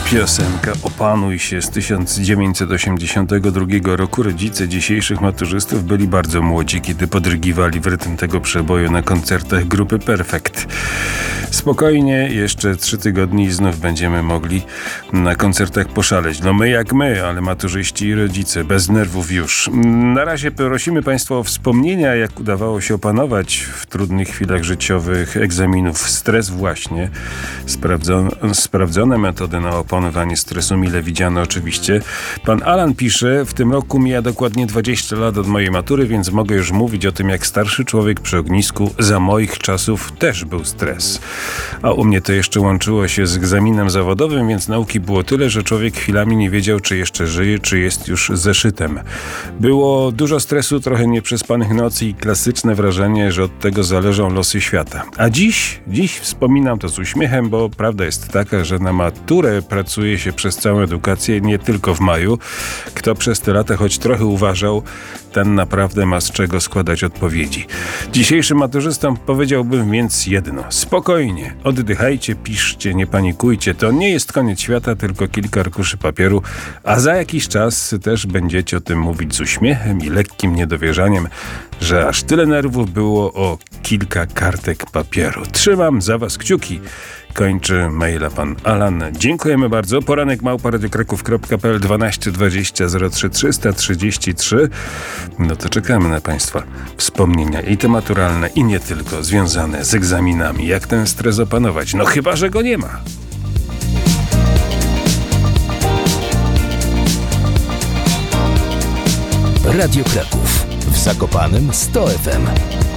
Piosenka Opanuj się z 1982 roku. Rodzice dzisiejszych maturzystów byli bardzo młodzi, kiedy podrygiwali w rytm tego przeboju na koncertach grupy Perfekt. Spokojnie, jeszcze 3 tygodnie i znów będziemy mogli na koncertach poszaleć. No my jak my, ale maturzyści i rodzice, bez nerwów już. Na razie prosimy Państwa o wspomnienia, jak udawało się opanować w trudnych chwilach życiowych egzaminów stres właśnie. Sprawdzone metody na opanowanie stresu, mile widziane oczywiście. Pan Alan pisze, w tym roku mija dokładnie 20 lat od mojej matury, więc mogę już mówić o tym, jak starszy człowiek przy ognisku. Za moich czasów też był stres. A u mnie to jeszcze łączyło się z egzaminem zawodowym, więc nauki było tyle, że człowiek chwilami nie wiedział, czy jeszcze żyje, czy jest już zeszytem. Było dużo stresu, trochę nieprzespanych nocy i klasyczne wrażenie, że od tego zależą losy świata. A dziś wspominam to z uśmiechem, bo prawda jest taka, że na maturę pracuje się przez całą edukację, nie tylko w maju. Kto przez te lata choć trochę uważał, ten naprawdę ma z czego składać odpowiedzi. Dzisiejszym maturzystom powiedziałbym więc jedno. Spokojnie, oddychajcie, piszcie, nie panikujcie. To nie jest koniec świata, tylko kilka arkuszy papieru, a za jakiś czas też będziecie o tym mówić z uśmiechem i lekkim niedowierzaniem, że aż tyle nerwów było o kilka kartek papieru. Trzymam za was kciuki. Kończy maila pan Alan. Dziękujemy bardzo. poranek@radiokraków.pl 12 20 03 333. No to czekamy na Państwa wspomnienia i te maturalne, i nie tylko, związane z egzaminami. Jak ten stres opanować? No chyba, że go nie ma. Radio Kraków. W Zakopanem 100 FM.